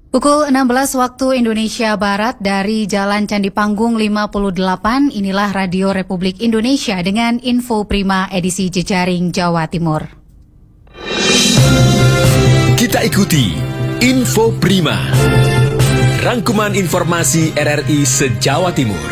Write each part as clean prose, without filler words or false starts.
Pukul 16 waktu Indonesia Barat dari Jalan Candi Panggung 58, inilah Radio Republik Indonesia dengan Info Prima edisi Jejaring Jawa Timur. Kita ikuti Info Prima, rangkuman informasi RRI se-Jawa Timur.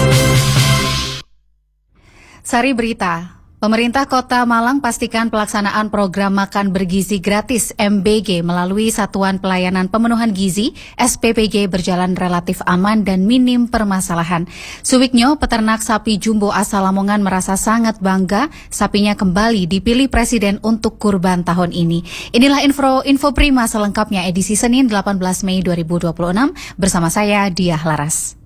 Sari berita. Pemerintah Kota Malang pastikan pelaksanaan program makan bergizi gratis MBG melalui Satuan Pelayanan Pemenuhan Gizi SPPG berjalan relatif aman dan minim permasalahan. Suwiknyo, peternak sapi jumbo asal Lamongan merasa sangat bangga sapinya kembali dipilih Presiden untuk kurban tahun ini. Inilah info Prima selengkapnya edisi Senin 18 Mei 2026 bersama saya Diah Laras.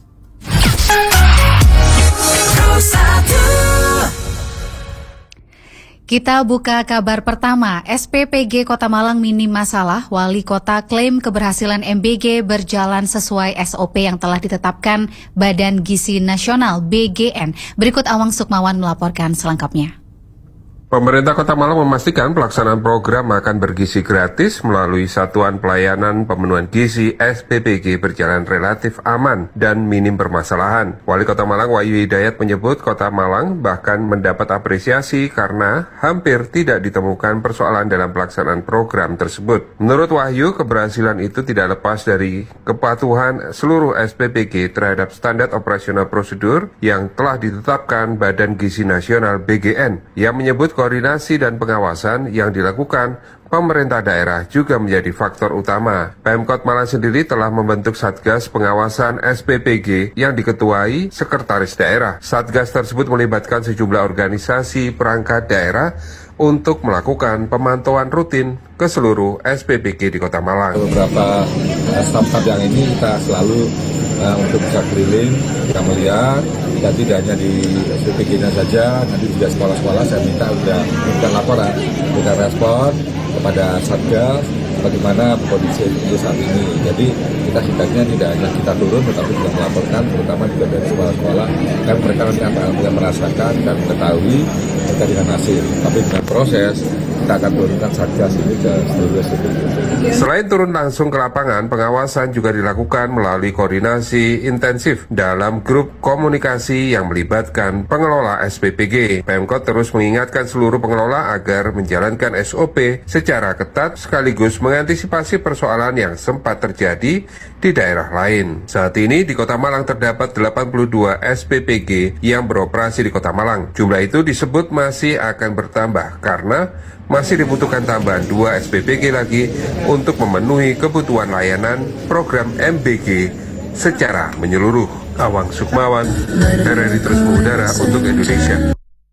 Kita buka kabar pertama, SPPG Kota Malang minim masalah, Wali Kota klaim keberhasilan MBG berjalan sesuai SOP yang telah ditetapkan Badan Gizi Nasional BGN. Berikut Awang Sukmawan melaporkan selengkapnya. Pemerintah Kota Malang memastikan pelaksanaan program makan bergizi gratis melalui Satuan Pelayanan Pemenuhan Gizi SPPG berjalan relatif aman dan minim permasalahan. Wali Kota Malang Wahyu Hidayat menyebut Kota Malang bahkan mendapat apresiasi karena hampir tidak ditemukan persoalan dalam pelaksanaan program tersebut. Menurut Wahyu, keberhasilan itu tidak lepas dari kepatuhan seluruh SPPG terhadap standar operasional prosedur yang telah ditetapkan Badan Gizi Nasional BGN. Ia menyebut koordinasi dan pengawasan yang dilakukan pemerintah daerah juga menjadi faktor utama. Pemkot Malang sendiri telah membentuk Satgas Pengawasan SPPG yang diketuai Sekretaris Daerah. Satgas tersebut melibatkan sejumlah organisasi perangkat daerah untuk melakukan pemantauan rutin ke seluruh SPPG di Kota Malang. Beberapa staf yang ini kita selalu untuk bisa keliling, kita melihat, dan tidak hanya di SPPG-nya saja, nanti juga sekolah-sekolah saya minta sudah laporan, kita respon kepada Satgas bagaimana kondisi SPPG saat ini. Jadi kita hendaknya tidak hanya kita turun, tetapi juga melaporkan, terutama juga dari sekolah-sekolah, kan mereka nanti akan merasakan dan mengetahui mereka dengan hasil. Tapi dengan proses, kita akan turunkan Satgas ini ke seluruh SPPG. Selain turun langsung ke lapangan, pengawasan juga dilakukan melalui koordinasi intensif dalam grup komunikasi yang melibatkan pengelola SPPG. Pemkot terus mengingatkan seluruh pengelola agar menjalankan SOP secara ketat sekaligus mengantisipasi persoalan yang sempat terjadi di daerah lain. Saat ini di Kota Malang terdapat 82 SPPG yang beroperasi di Kota Malang. Jumlah itu disebut masih akan bertambah karena masih dibutuhkan tambahan 2 SPPG lagi untuk memenuhi kebutuhan layanan program MBG secara menyeluruh. Awang Sukmawan, RRI terus mengudara untuk Indonesia.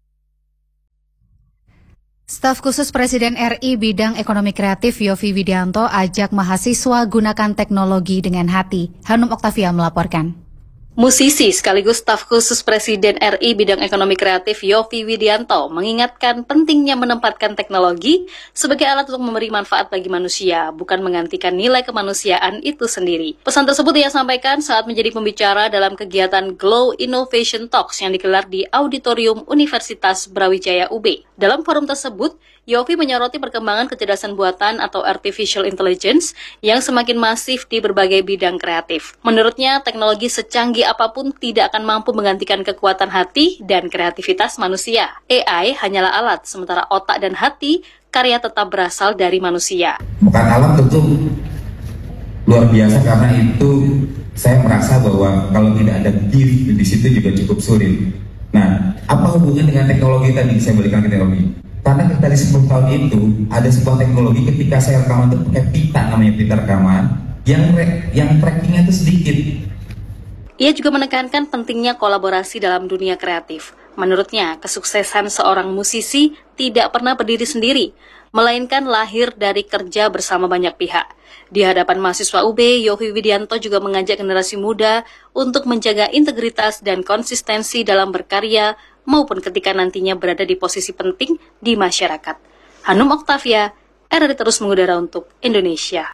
Staf khusus Presiden RI bidang ekonomi kreatif Yovie Widianto ajak mahasiswa gunakan teknologi dengan hati. Hanum Oktavia melaporkan. Musisi sekaligus staf khusus Presiden RI bidang ekonomi kreatif Yovie Widianto mengingatkan pentingnya menempatkan teknologi sebagai alat untuk memberi manfaat bagi manusia, bukan menggantikan nilai kemanusiaan itu sendiri. Pesan tersebut ia sampaikan saat menjadi pembicara dalam kegiatan Glow Innovation Talks yang digelar di Auditorium Universitas Brawijaya UB. Dalam forum tersebut, Yovie menyoroti perkembangan kecerdasan buatan atau artificial intelligence yang semakin masif di berbagai bidang kreatif. Menurutnya, teknologi secanggih apapun tidak akan mampu menggantikan kekuatan hati dan kreativitas manusia. AI hanyalah alat, sementara otak dan hati karya tetap berasal dari manusia. Bukan alam tentu luar biasa karena itu saya merasa bahwa kalau tidak ada gift di situ juga cukup sulit. Nah, apa hubungan dengan teknologi tadi saya berikan ke teknologi? Karena dari 10 tahun itu ada sebuah teknologi ketika saya rekaman itu pakai pita, namanya pita rekaman yang trackingnya itu sedikit. Ia juga menekankan pentingnya kolaborasi dalam dunia kreatif. Menurutnya, kesuksesan seorang musisi tidak pernah berdiri sendiri, melainkan lahir dari kerja bersama banyak pihak. Di hadapan mahasiswa UB, Yovie Widianto juga mengajak generasi muda untuk menjaga integritas dan konsistensi dalam berkarya maupun ketika nantinya berada di posisi penting di masyarakat. Hanum Oktavia, RRI terus mengudara untuk Indonesia.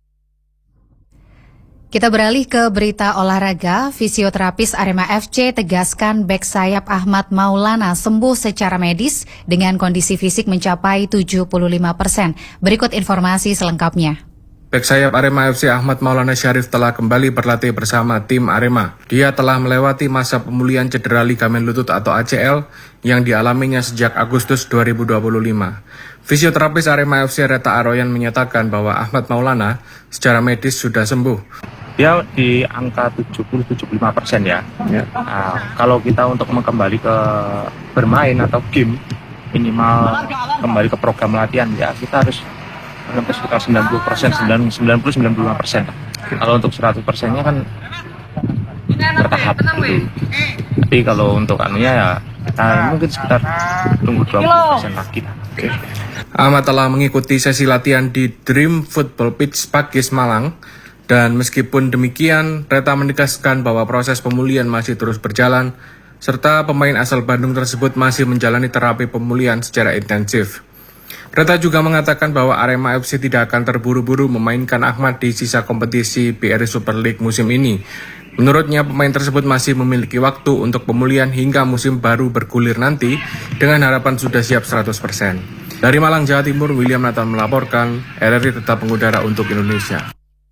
Kita beralih ke berita olahraga. Fisioterapis Arema FC tegaskan bek sayap Ahmad Maulana sembuh secara medis dengan kondisi fisik mencapai 75%. Berikut informasi selengkapnya. Bek sayap Arema FC Ahmad Maulana Syarif telah kembali berlatih bersama tim Arema. Dia telah melewati masa pemulihan cedera ligamen lutut atau ACL yang dialaminya sejak Agustus 2025. Fisioterapis Arema FC Reta Aroyan menyatakan bahwa Ahmad Maulana secara medis sudah sembuh. Dia di angka 70-75% ya. Nah, kalau kita untuk kembali ke bermain atau game, minimal kembali ke program latihan ya kita harus sampai sekitar 90%, 90-95%. Kalau untuk 100%-nya kan bertahap gitu. Tapi kalau untuk anunya ya kita mungkin sekitar tunggu 20% lagi. Ahmad telah mengikuti sesi latihan di Dream Football Pitch Pakis Malang. Dan meskipun demikian, Reta menegaskan bahwa proses pemulihan masih terus berjalan, serta pemain asal Bandung tersebut masih menjalani terapi pemulihan secara intensif. Reta juga mengatakan bahwa Arema FC tidak akan terburu-buru memainkan Ahmad di sisa kompetisi BRI Super League musim ini. Menurutnya, pemain tersebut masih memiliki waktu untuk pemulihan hingga musim baru bergulir nanti, dengan harapan sudah siap 100%. Dari Malang, Jawa Timur, William Nathan melaporkan, RRI tetap mengudara untuk Indonesia.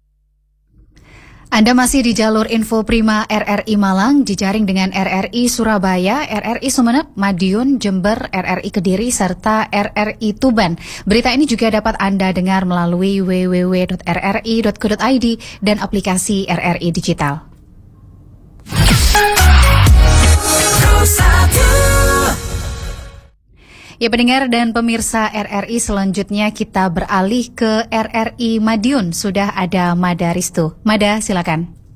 Anda masih di jalur Info Prima RRI Malang, dijaring dengan RRI Surabaya, RRI Sumeneb, Madiun, Jember, RRI Kediri, serta RRI Tuban. Berita ini juga dapat Anda dengar melalui www.rri.co.id dan aplikasi RRI Digital. Ya, pendengar dan pemirsa RRI, selanjutnya kita beralih ke RRI Madiun. Sudah ada Mada Risto. Mada, silakan.